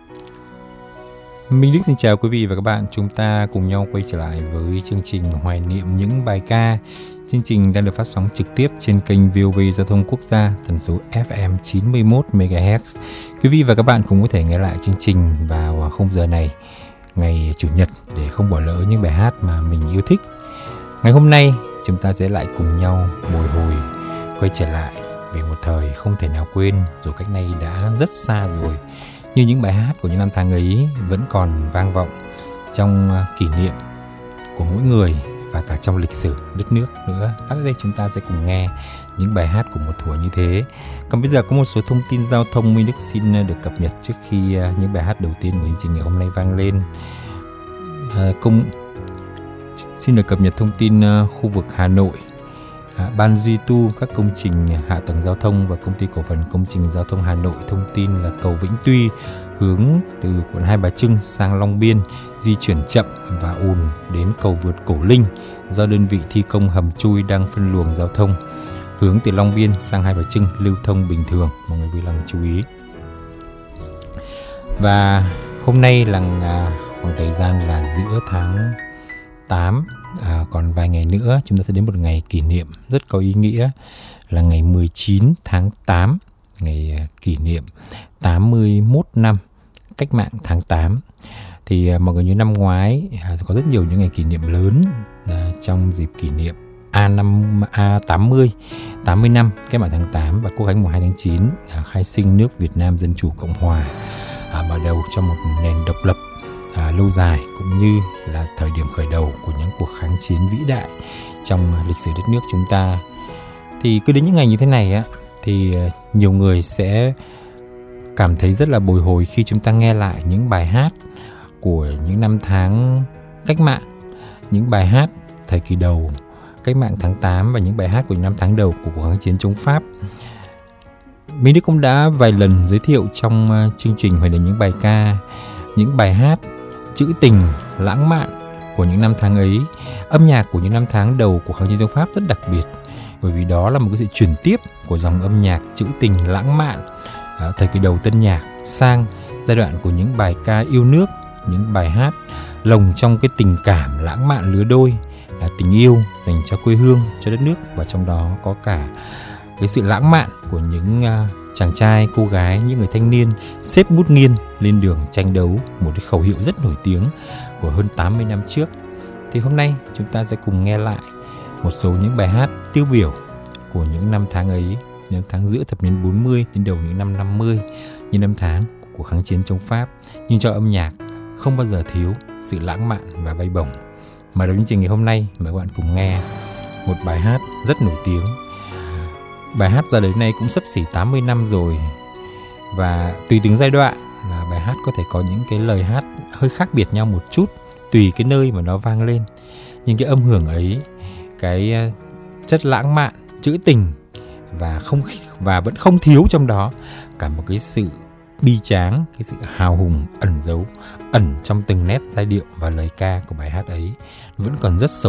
Minh Đức xin chào quý vị và các bạn. Chúng ta cùng nhau quay trở lại với chương trình hoài niệm những bài ca. Chương trình đang được phát sóng trực tiếp trên kênh VOV Giao thông Quốc gia, tần số FM 91 MHz. Quý vị và các bạn cũng có thể nghe lại chương trình vào khung giờ này ngày Chủ nhật để không bỏ lỡ những bài hát mà mình yêu thích. Ngày hôm nay chúng ta sẽ lại cùng nhau bồi hồi quay trở lại về một thời không thể nào quên, dù cách nay đã rất xa rồi. Như những bài hát của những năm tháng ấy vẫn còn vang vọng trong kỷ niệm của mỗi người và cả trong lịch sử đất nước nữa. Lát đây chúng ta sẽ cùng nghe những bài hát của một thuở như thế. Còn bây giờ có một số thông tin giao thông Minh Đức xin được cập nhật trước khi những bài hát đầu tiên của chương trình ngày hôm nay vang lên. Xin được cập nhật thông tin khu vực Hà Nội. Ban duy tu các công trình hạ tầng giao thông và Công ty cổ phần công trình giao thông Hà Nội thông tin là cầu Vĩnh Tuy hướng từ quận Hai Bà Trưng sang Long Biên di chuyển chậm và ùn đến cầu vượt Cổ Linh do đơn vị thi công hầm chui đang phân luồng giao thông. Hướng từ Long Biên sang Hai Bà Trưng lưu thông bình thường, mọi người vui lòng chú ý. Và hôm nay là khoảng thời gian là giữa tháng 8, còn vài ngày nữa chúng ta sẽ đến một ngày kỷ niệm rất có ý nghĩa là ngày 19 tháng 8, ngày kỷ niệm 81 năm cách mạng tháng 8. Thì mọi người nhớ năm ngoái có rất nhiều những ngày kỷ niệm lớn trong dịp kỷ niệm A80 năm cách mạng tháng 8 và Quốc khánh mùng 2 tháng 9 khai sinh nước Việt Nam Dân Chủ Cộng Hòa, mở đầu cho một nền độc lập lâu dài, cũng như là thời điểm khởi đầu của những cuộc kháng chiến vĩ đại trong lịch sử đất nước chúng ta. Thì cứ đến những ngày như thế này thì nhiều người sẽ cảm thấy rất là bồi hồi khi chúng ta nghe lại những bài hát của những năm tháng cách mạng, những bài hát thời kỳ đầu cách mạng tháng 8 và những bài hát của những năm tháng đầu của cuộc kháng chiến chống Pháp. Minh Đức cũng đã vài lần giới thiệu trong chương trình hoài niệm những bài ca, những bài hát trữ tình, lãng mạn của những năm tháng ấy. Âm nhạc của những năm tháng đầu của kháng chiến chống Pháp rất đặc biệt, bởi vì đó là một cái sự chuyển tiếp của dòng âm nhạc trữ tình, lãng mạn thời kỳ đầu tân nhạc sang giai đoạn của những bài ca yêu nước, những bài hát lồng trong cái tình cảm lãng mạn lứa đôi, là tình yêu dành cho quê hương, cho đất nước, và trong đó có cả cái sự lãng mạn của những chàng trai, cô gái, những người thanh niên xếp bút nghiêng lên đường tranh đấu, một cái khẩu hiệu rất nổi tiếng của hơn 80 năm trước. Thì hôm nay chúng ta sẽ cùng nghe lại một số những bài hát tiêu biểu của những năm tháng ấy, những tháng giữa thập niên 40 đến đầu những năm 50, những năm tháng của kháng chiến chống Pháp, nhưng cho âm nhạc không bao giờ thiếu sự lãng mạn và bay bổng. Mà đầu chương trình ngày hôm nay mời các bạn cùng nghe một bài hát rất nổi tiếng. Bài hát ra đến nay cũng xấp xỉ 80 năm rồi, và tùy từng giai đoạn là bài hát có thể có những cái lời hát hơi khác biệt nhau một chút, tùy cái nơi mà nó vang lên. Nhưng cái âm hưởng ấy, cái chất lãng mạn, trữ tình và vẫn không thiếu trong đó cả một cái sự bi tráng, cái sự hào hùng ẩn trong từng nét giai điệu và lời ca của bài hát ấy, vẫn còn rất sống